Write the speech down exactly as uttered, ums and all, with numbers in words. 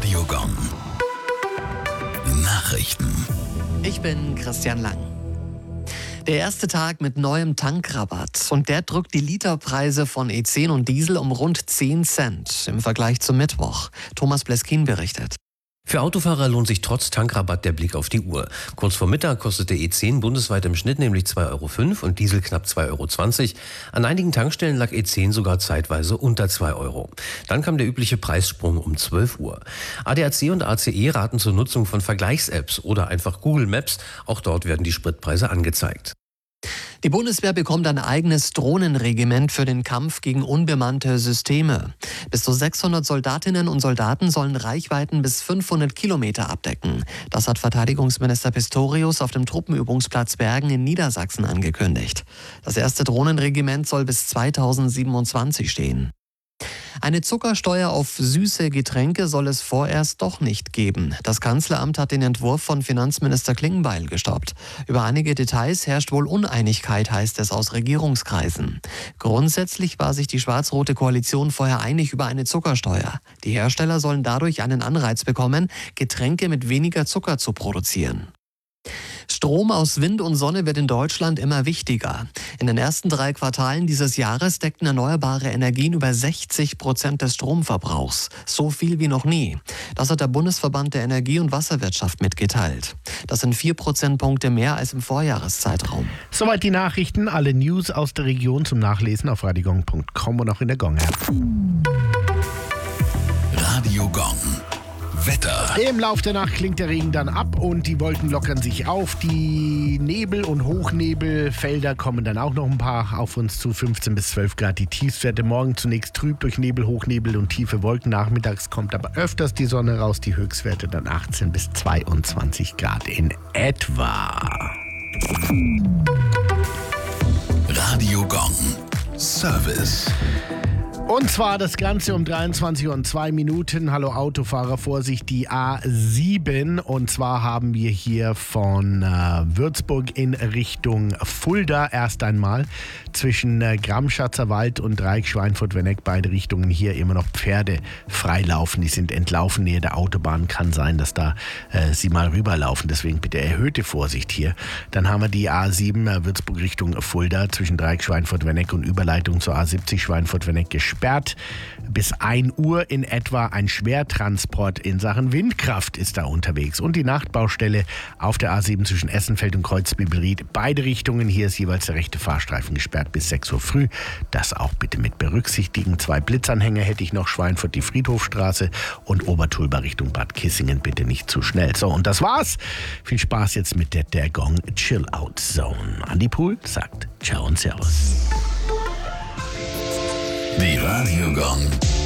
Radiogong. Nachrichten. Ich bin Christian Lang. Der erste Tag mit neuem Tankrabatt und der drückt die Literpreise von E zehn und Diesel um rund zehn Cent im Vergleich zum Mittwoch. Thomas Bleskin berichtet. Für Autofahrer lohnt sich trotz Tankrabatt der Blick auf die Uhr. Kurz vor Mittag kostete E zehn bundesweit im Schnitt nämlich zwei Euro fünf und Diesel knapp zwei Euro zwanzig. An einigen Tankstellen lag E zehn sogar zeitweise unter zwei Euro. Dann kam der übliche Preissprung um zwölf Uhr. A D A C und A C E raten zur Nutzung von Vergleichs-Apps oder einfach Google Maps. Auch dort werden die Spritpreise angezeigt. Die Bundeswehr bekommt ein eigenes Drohnenregiment für den Kampf gegen unbemannte Systeme. Bis zu sechshundert Soldatinnen und Soldaten sollen Reichweiten bis fünfhundert Kilometer abdecken. Das hat Verteidigungsminister Pistorius auf dem Truppenübungsplatz Bergen in Niedersachsen angekündigt. Das erste Drohnenregiment soll bis zweitausendsiebenundzwanzig stehen. Eine Zuckersteuer auf süße Getränke soll es vorerst doch nicht geben. Das Kanzleramt hat den Entwurf von Finanzminister Klingbeil gestoppt. Über einige Details herrscht wohl Uneinigkeit, heißt es aus Regierungskreisen. Grundsätzlich war sich die schwarz-rote Koalition vorher einig über eine Zuckersteuer. Die Hersteller sollen dadurch einen Anreiz bekommen, Getränke mit weniger Zucker zu produzieren. Strom aus Wind und Sonne wird in Deutschland immer wichtiger. In den ersten drei Quartalen dieses Jahres deckten erneuerbare Energien über sechzig Prozent des Stromverbrauchs. So viel wie noch nie. Das hat der Bundesverband der Energie- und Wasserwirtschaft mitgeteilt. Das sind vier Prozentpunkte mehr als im Vorjahreszeitraum. Soweit die Nachrichten. Alle News aus der Region zum Nachlesen auf radiogong punkt com und auch in der Gong-App. Radiogong. Wetter. Im Lauf der Nacht klingt der Regen dann ab und die Wolken lockern sich auf. Die Nebel- und Hochnebelfelder kommen dann auch noch ein paar auf uns zu. fünfzehn bis zwölf Grad die Tiefstwerte. Morgen zunächst trüb durch Nebel, Hochnebel und tiefe Wolken. Nachmittags kommt aber öfters die Sonne raus. Die Höchstwerte dann achtzehn bis zweiundzwanzig Grad in etwa. Radiogong. Service. Und zwar das Ganze um dreiundzwanzig Uhr und zwei Minuten. Hallo Autofahrer, Vorsicht, die A sieben. Und zwar haben wir hier von äh, Würzburg in Richtung Fulda erst einmal zwischen äh, Gramschatzer Wald und Dreieck Schweinfurt-Wenneck, beide Richtungen hier immer noch Pferde freilaufen. Die sind entlaufen nähe der Autobahn. Kann sein, dass da äh, sie mal rüberlaufen. Deswegen bitte erhöhte Vorsicht hier. Dann haben wir die A sieben äh, Würzburg Richtung Fulda zwischen Dreieck Schweinfurt-Wenneck und Überleitung zur A siebzig Schweinfurt-Wenneck gesperrt. Bis ein Uhr in etwa. Ein Schwertransport in Sachen Windkraft ist da unterwegs. Und die Nachtbaustelle auf der A sieben zwischen Essenfeld und Kreuzbibelried. Beide Richtungen. Hier ist jeweils der rechte Fahrstreifen gesperrt bis sechs Uhr früh. Das auch bitte mit berücksichtigen. Zwei Blitzanhänger hätte ich noch. Schweinfurt die Friedhofstraße und Obertulba Richtung Bad Kissingen. Bitte nicht zu schnell. So, und das war's. Viel Spaß jetzt mit der Der Gong Chill Out Zone. Andi Pool sagt Ciao und Servus. Die Radiogong